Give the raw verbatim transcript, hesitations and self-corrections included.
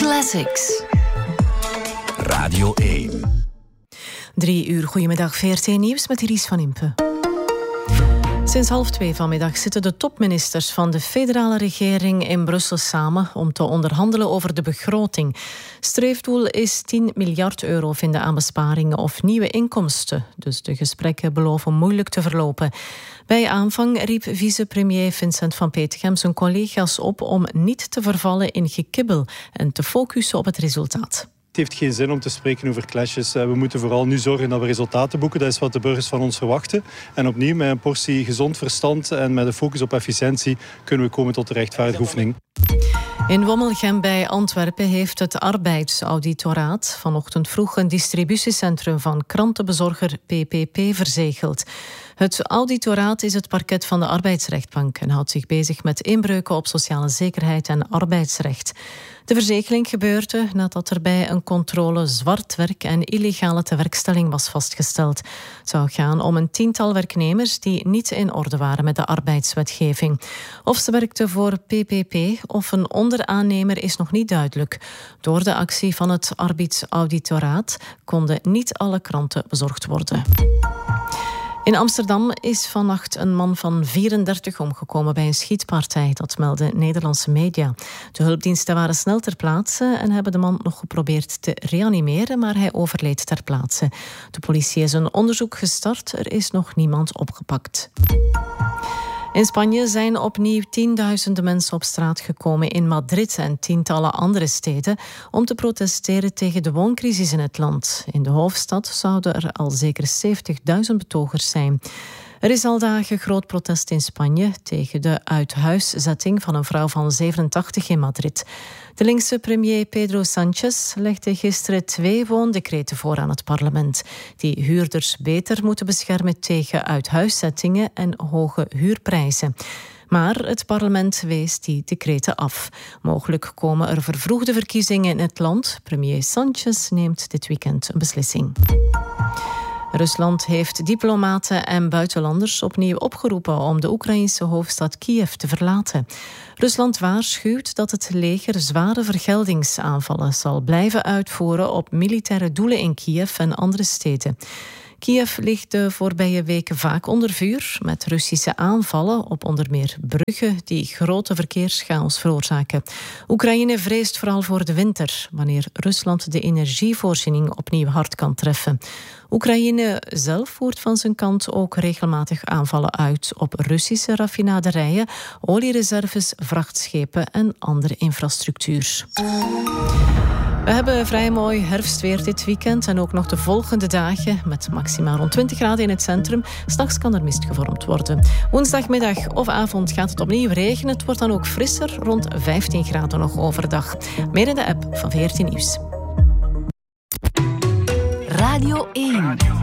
Classics. Radio één. Drie uur, goedemiddag, V R T Nieuws met Iris van Impe. Sinds half twee vanmiddag zitten de topministers van de federale regering in Brussel samen om te onderhandelen over de begroting. Streefdoel is tien miljard euro vinden aan besparingen of nieuwe inkomsten. Dus de gesprekken beloven moeilijk te verlopen. Bij aanvang riep vicepremier Vincent Van Petegem zijn collega's op om niet te vervallen in gekibbel en te focussen op het resultaat. Het heeft geen zin om te spreken over clashes. We moeten vooral nu zorgen dat we resultaten boeken. Dat is wat de burgers van ons verwachten. En opnieuw, met een portie gezond verstand en met een focus op efficiëntie kunnen we komen tot de rechtvaardige oefening. In Wommelgem bij Antwerpen heeft het arbeidsauditoraat vanochtend vroeg een distributiecentrum van krantenbezorger P P P verzegeld. Het auditoraat is het parket van de arbeidsrechtbank en houdt zich bezig met inbreuken op sociale zekerheid en arbeidsrecht. De verzegeling gebeurde nadat er bij een controle zwart werk en illegale tewerkstelling was vastgesteld. Het zou gaan om een tiental werknemers die niet in orde waren met de arbeidswetgeving. Of ze werkten voor P P P of een onderaannemer is nog niet duidelijk. Door de actie van het arbeidsauditoraat konden niet alle kranten bezorgd worden. In Amsterdam is vannacht een man van vierendertig omgekomen bij een schietpartij. Dat melden Nederlandse media. De hulpdiensten waren snel ter plaatse en hebben de man nog geprobeerd te reanimeren, maar hij overleed ter plaatse. De politie is een onderzoek gestart. Er is nog niemand opgepakt. In Spanje zijn opnieuw tienduizenden mensen op straat gekomen in Madrid en tientallen andere steden om te protesteren tegen de wooncrisis in het land. In de hoofdstad zouden er al zeker zeventigduizend betogers zijn. Er is al dagen groot protest in Spanje tegen de uithuiszetting van een vrouw van zevenentachtig in Madrid. De linkse premier Pedro Sánchez legde gisteren twee woondecreten voor aan het parlement, die huurders beter moeten beschermen tegen uithuiszettingen en hoge huurprijzen. Maar het parlement wees die decreten af. Mogelijk komen er vervroegde verkiezingen in het land. Premier Sánchez neemt dit weekend een beslissing. Rusland heeft diplomaten en buitenlanders opnieuw opgeroepen om de Oekraïnse hoofdstad Kiev te verlaten. Rusland waarschuwt dat het leger zware vergeldingsaanvallen zal blijven uitvoeren op militaire doelen in Kiev en andere steden. Kiev ligt de voorbije weken vaak onder vuur met Russische aanvallen op onder meer bruggen die grote verkeerschaos veroorzaken. Oekraïne vreest vooral voor de winter, wanneer Rusland de energievoorziening opnieuw hard kan treffen. Oekraïne zelf voert van zijn kant ook regelmatig aanvallen uit op Russische raffinaderijen, oliereserves, vrachtschepen en andere infrastructuur. We hebben vrij mooi herfstweer dit weekend en ook nog de volgende dagen met maximaal rond twintig graden in het centrum. 'S Nachts kan er mist gevormd worden. Woensdagmiddag of avond gaat het opnieuw regenen. Het wordt dan ook frisser, rond vijftien graden nog overdag. Meer in de app van V R T Nieuws. Radio één.